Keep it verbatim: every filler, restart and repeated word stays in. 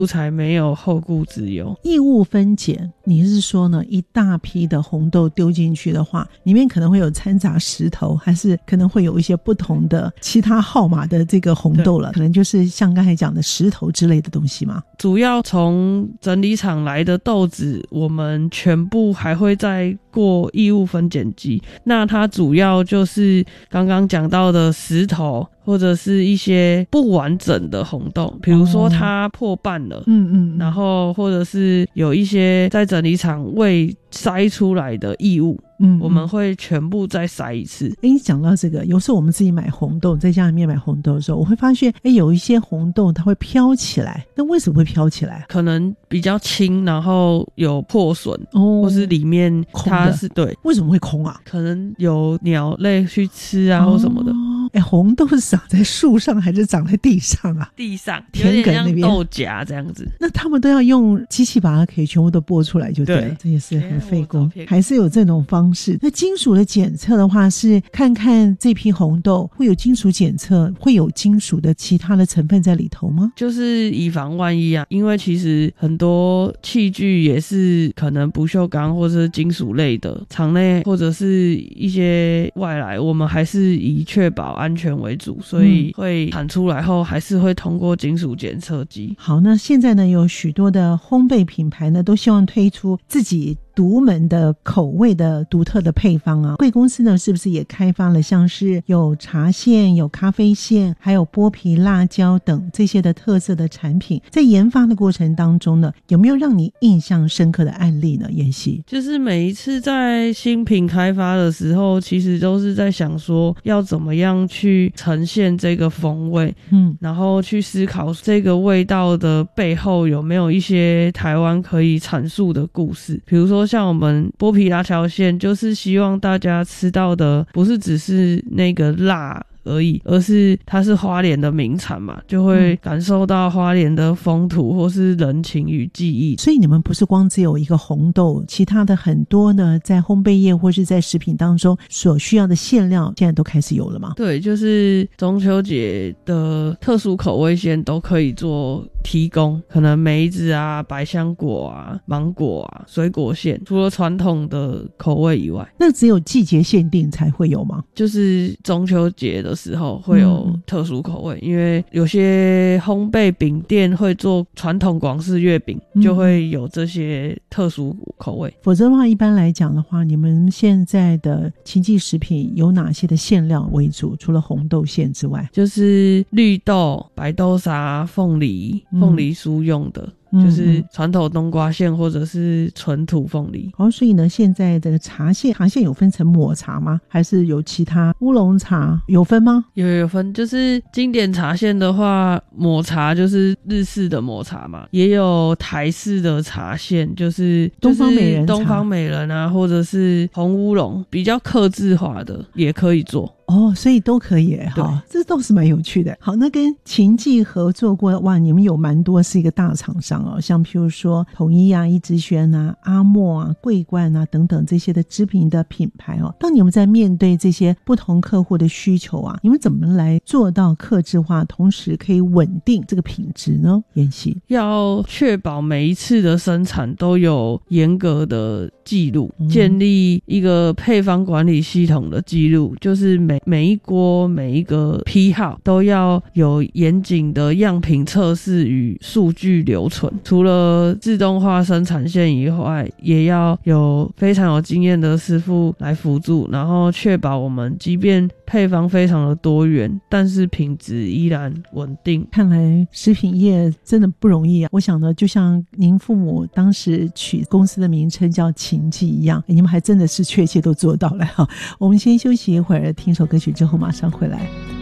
才没有后顾之忧。 异物分拣，你是说呢一大批的红豆丢进去的话，里面可能会有掺杂石头，还是可能会有一些不同的其他号码的这个红豆了，可能就是像刚才讲的石头之类的东西吗？ 主要从整理厂来的豆子，我们全部还会再过异物分拣机，那它主要就是刚刚讲到的石头或者是一些不完整的红豆，比如说它破瓣了，嗯嗯，然后或者是有一些在整理厂未筛出来的异物，嗯，我们会全部再筛一次。 诶，你讲到这个，有时候我们自己买红豆，在家里面买红豆的时候，我会发现诶有一些红豆它会飘起来，那为什么会飘起来？ 可能比较轻，然后有破损，哦，或是里面它是对， 为什么会空啊？ 可能有鸟类去吃啊，或什么的。 哎，红豆是长在树上还是长在地上啊？ 地上， 田埂那边， 有点像豆荚这样子。 那他们都要用机器把它可以全部都剥出来就对了，对，这也是很费工，还是有这种方式。那金属的检测的话，是看看这批红豆会有金属检测，会有金属的其他的成分在里头吗？ 就是以防万一啊，因为其实很多器具也是可能不锈钢或是金属类的，厂内或者是一些外来，我们还是以确保安全为主，所以会产出来后还是会通过金属检测机。 好，那现在呢有许多的烘焙品牌呢都希望推出自己独门的口味的独特的配方啊，贵公司呢是不是也开发了像是有茶馅、有咖啡馅，还有剥皮辣椒等这些的特色的产品？在研发的过程当中呢，有没有让你印象深刻的案例呢？妍希， 就是每一次在新品开发的时候，其实都是在想说要怎么样去呈现这个风味，嗯，然后去思考这个味道的背后有没有一些台湾可以阐述的故事。比如说像我们剥皮辣椒馅，就是希望大家吃到的不是只是那个辣而已，而是它是花莲的名产嘛，就会感受到花莲的风土或是人情与记忆。 所以你们不是光只有一个红豆，其他的很多呢在烘焙业或是在食品当中所需要的馅料现在都开始有了吗？ 对，就是中秋节的特殊口味馅都可以做提供，可能梅子啊、百香果啊、芒果啊、水果馅，除了传统的口味以外。 那只有季节限定才会有吗？ 就是中秋节的的时候会有特殊口味，嗯，因为有些烘焙饼店会做传统广式月饼，嗯，就会有这些特殊口味。 否则的话，一般来讲的话，你们现在的清记食品有哪些的馅料为主？除了红豆馅之外， 就是绿豆、白豆沙、凤梨、凤梨酥用的。嗯，就是传统冬瓜馅或者是纯土凤梨。 哦，所以呢，现在的茶馅，茶馅有分成抹茶吗？还是有其他乌龙茶有分吗？ 有有分，就是经典茶馅的话，抹茶就是日式的抹茶嘛，也有台式的茶馅，就是东方美人茶、 东方美人啊，或者是红乌龙，比较客制化的也可以做。 哦，所以都可以哈，这倒是蛮有趣的。好，那跟秦记合作过，哇，你们有蛮多是一个大厂商哦，像譬如说统一啊、一之轩啊、阿莫啊、桂冠啊等等这些的知名的品牌哦。当你们在面对这些不同客户的需求啊，你们怎么来做到客制化，同时可以稳定这个品质呢？妍希， 要确保每一次的生产都有严格的记录，嗯，建立一个配方管理系统的记录，就是每每一锅每一个批号都要有严谨的样品测试与数据留存。除了自动化生产线以外，也要有非常有经验的师傅来辅助，然后确保我们即便配方非常的多元，但是品质依然稳定。 看来食品业真的不容易啊！我想呢，就像您父母当时取公司的名称叫秦记一样，你们还真的是确切都做到了哈。我们先休息一会儿，听首歌曲之后马上回来。